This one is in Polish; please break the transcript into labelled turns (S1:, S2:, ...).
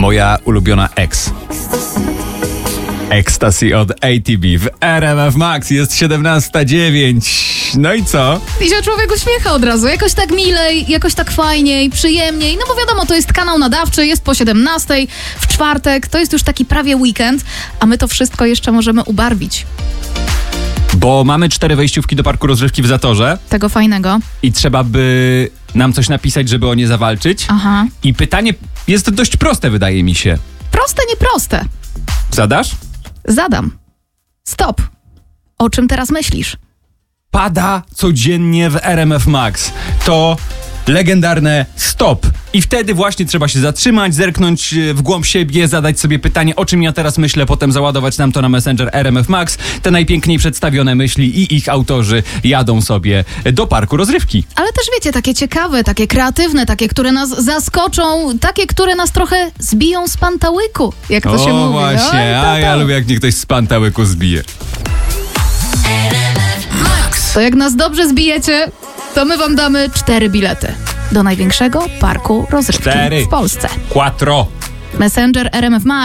S1: Moja ulubiona Ecstasy od ATB w RMF Max. Jest 17:09. No i co?
S2: I się człowiek uśmiecha od razu. Jakoś tak milej, jakoś tak fajniej, przyjemniej. No bo wiadomo, to jest kanał nadawczy, jest po 17:00 w czwartek. To jest już taki prawie weekend, a my to wszystko jeszcze możemy ubarwić.
S1: Bo mamy 4 wejściówki do parku rozrywki w Zatorze
S2: Tego fajnego.
S1: i trzeba by nam coś napisać, żeby o nie zawalczyć.
S2: Aha.
S1: I pytanie jest dość proste, wydaje mi się.
S2: Proste, nieproste.
S1: Zadasz?
S2: Zadam. Stop. O czym teraz myślisz?
S1: Pada codziennie w RMF Max. To legendarne stop. I wtedy właśnie trzeba się zatrzymać, zerknąć w głąb siebie, zadać sobie pytanie, o czym ja teraz myślę, potem załadować nam to na Messenger RMF Max. Te najpiękniej przedstawione myśli i ich autorzy jadą sobie do parku rozrywki.
S2: Ale też wiecie, takie ciekawe, takie kreatywne, takie, które nas zaskoczą, takie, które nas trochę zbiją z pantałyku, jak to się mówi.
S1: Właśnie,
S2: No,
S1: a ja lubię, jak mnie ktoś z pantałyku zbije.
S2: To jak nas dobrze zbijecie, to my wam damy 4 bilety do największego parku rozrywki
S1: 4.
S2: w Polsce.
S1: Quattro.
S2: Messenger RMF Max.